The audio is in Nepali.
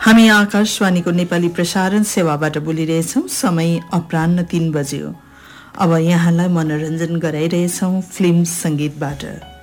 हामी आकाशवाणीको नेपाली प्रसारण सेवाबाट बोलिरहेछौं। समय अपराह्न 3 बज्यो। अब यहाँलाई मनोरञ्जन गराइरहेछौं फिल्म संगीतबाट।